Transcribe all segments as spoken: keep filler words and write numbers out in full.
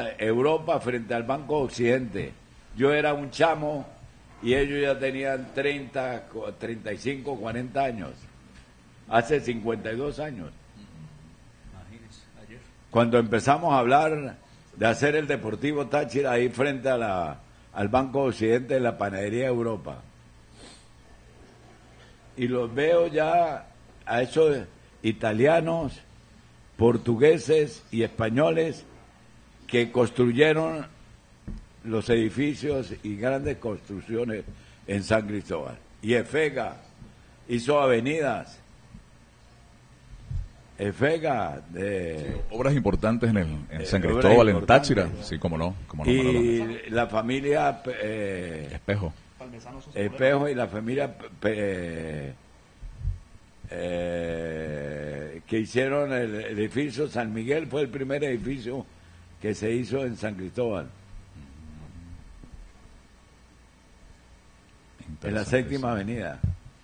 Europa frente al Banco Occidente. Yo era un chamo y ellos ya tenían treinta, treinta y cinco, cuarenta años. Hace cincuenta y dos años. Cuando empezamos a hablar de hacer el Deportivo Táchira ahí frente a la, al Banco Occidente de la Panadería Europa. Y los veo ya a esos italianos, portugueses y españoles que construyeron los edificios y grandes construcciones en San Cristóbal. Y Efega hizo avenidas. Efega de... Sí, obras importantes en, el, en San eh, Cristóbal, en Táchira. Sí, cómo no. Cómo no y no. la familia... Eh, Espejo. Espejo y la familia... Eh, eh, que hicieron el edificio San Miguel, fue el primer edificio que se hizo en San Cristóbal. En la séptima avenida.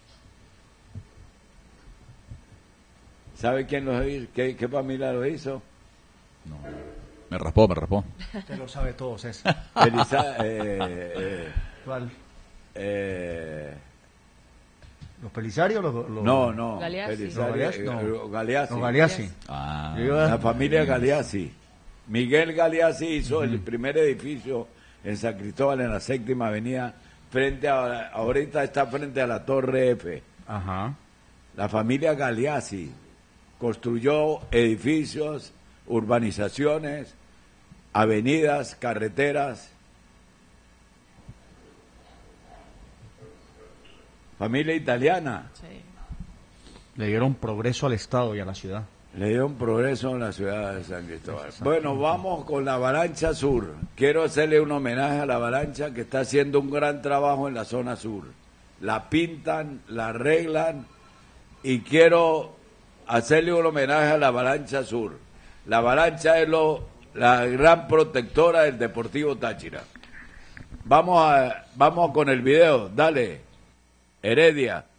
¿Sabe quién lo hizo? ¿Qué, qué familia lo hizo? No. Me raspó, me raspó. Usted lo sabe todo, César. Elisa, eh, eh, ¿Cuál? Eh, ¿Los Pelisarios? Los, los... No, no. Galeazzi. Belisario, Los Galeazzi, no. eh, Galeazzi. Los Galeazzi. Ah, La familia Galeazzi. Miguel Galeazzi hizo uh-huh. el primer edificio en San Cristóbal, en la séptima avenida, frente a, ahorita está frente a la Torre F. Ajá. La familia Galeazzi construyó edificios, urbanizaciones, avenidas, carreteras. Familia italiana. Sí. Le dieron progreso al Estado y a la ciudad. Le dio un progreso en la ciudad de San Cristóbal. Bueno, vamos con la Avalancha Sur. Quiero hacerle un homenaje a la Avalancha que está haciendo un gran trabajo en la zona sur. La pintan, la arreglan y quiero hacerle un homenaje a la Avalancha Sur. La Avalancha es lo, la gran protectora del Deportivo Táchira. Vamos a, vamos con el video. Dale, Heredia.